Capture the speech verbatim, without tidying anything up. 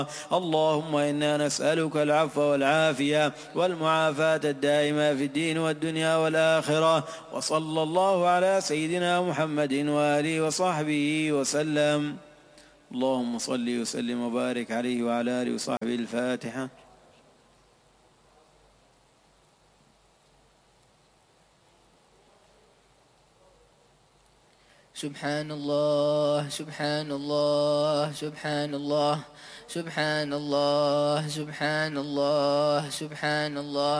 اللهم إنا نسألك العفو والعافية والمعافاة الدائمة في الدين والدنيا والآخرة. وصلى الله على سيدنا محمد وآله وصحبه وسلم. اللهم صل وسلم وبارك عليه وعلى آله وصحبه. الفاتحة. سبحان الله سبحان الله سبحان الله سبحان الله سبحان الله سبحان الله